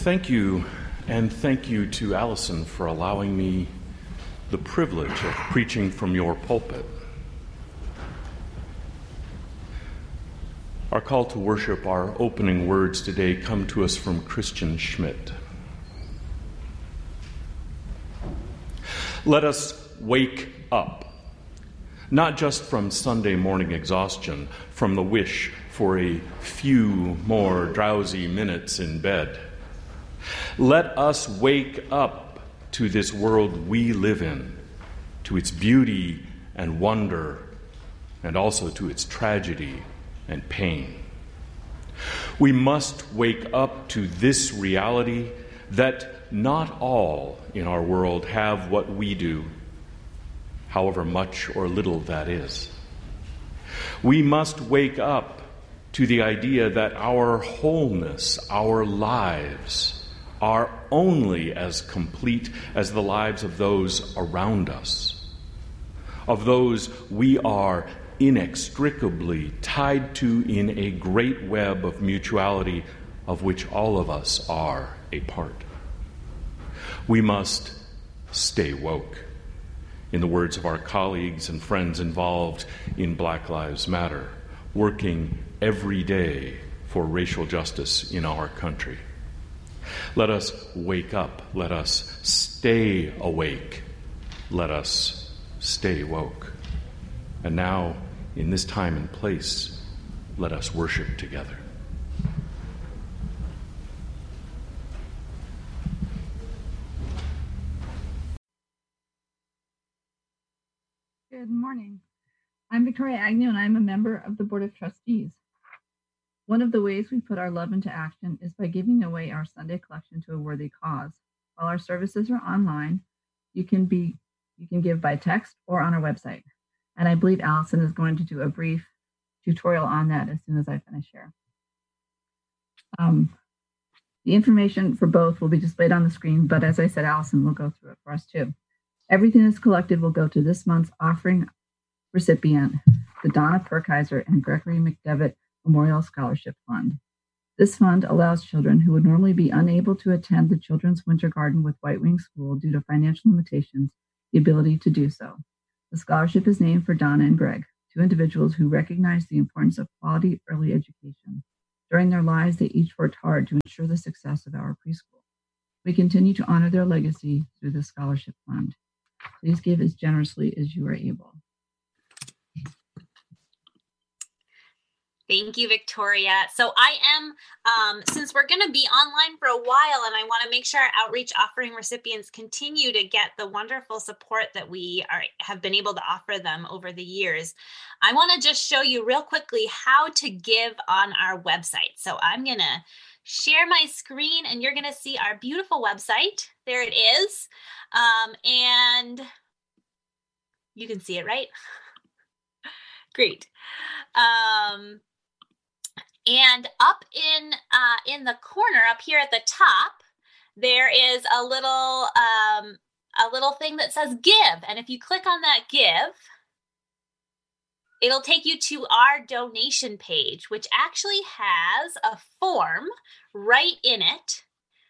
Thank you, and thank you to Allison for allowing me the privilege of preaching from your pulpit. Our call to worship, our opening words today come to us from Christian Schmidt. Let us wake up, not just from Sunday morning exhaustion, from the wish for a few more drowsy minutes in bed. Let us wake up to this world we live in, to its beauty and wonder, and also to its tragedy and pain. We must wake up to this reality that not all in our world have what we do, however much or little that is. We must wake up to the idea that our wholeness, our lives, are only as complete as the lives of those around us, of those we are inextricably tied to in a great web of mutuality of which all of us are a part. We must stay woke, in the words of our colleagues and friends involved in Black Lives Matter, working every day for racial justice in our country. Let us wake up. Let us stay awake. Let us stay woke. And now, in this time and place, let us worship together. Good morning. I'm Victoria Agnew, and I'm a member of the Board of Trustees. One of the ways we put our love into action is by giving away our Sunday collection to a worthy cause. While our services are online, you can give by text or on our website. And I believe Allison is going to do a brief tutorial on that as soon as I finish here. The information for both will be displayed on the screen, but as I said, Allison will go through it for us too. Everything that's collected will go to this month's offering recipient, the Donna Perkheiser and Gregory McDevitt Memorial Scholarship Fund. This fund allows children who would normally be unable to attend the Children's Winter Garden with White Wing School due to financial limitations the ability to do so. The scholarship is named for Donna and Greg, two individuals who recognize the importance of quality early education. During their lives, they each worked hard to ensure the success of our preschool. We continue to honor their legacy through the scholarship fund. Please give as generously as you are able. Thank you, Victoria. So I am, since we're going to be online for a while, and I want to make sure our outreach offering recipients continue to get the wonderful support that we have been able to offer them over the years, I want to just show you real quickly how to give on our website. So I'm going to share my screen, and you're going to see our beautiful website. There it is. And you can see it, right? Great. And up in the corner, up here at the top, there is a little thing that says Give. And if you click on that Give, it'll take you to our donation page, which actually has a form right in it,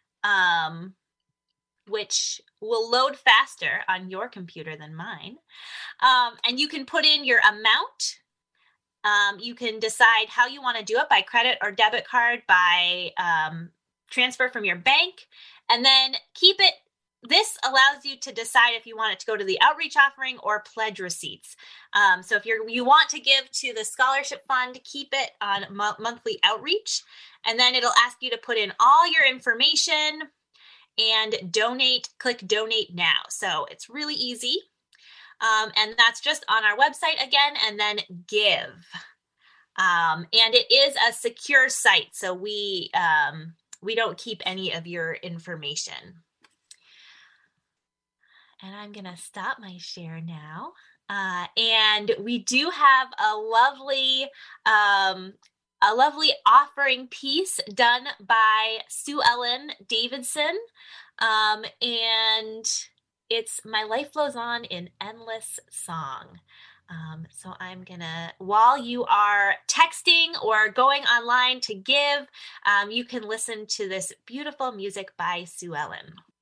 which will load faster on your computer than mine. And you can put in your amount. You can decide how you want to do it, by credit or debit card, by transfer from your bank, and then keep it. This allows you to decide if you want it to go to the outreach offering or pledge receipts. So if you want to give to the scholarship fund, keep it on monthly outreach, and then it'll ask you to put in all your information and donate. Click donate now. So it's really easy. And that's just on our website again, and then Give. And it is a secure site, so we don't keep any of your information. And I'm going to stop my share now. And we do have a lovely offering piece done by Sue Ellen Davidson. And it's My Life Flows On in Endless Song. So I'm gonna, while you are texting or going online to give, you can listen to this beautiful music by Sue Ellen.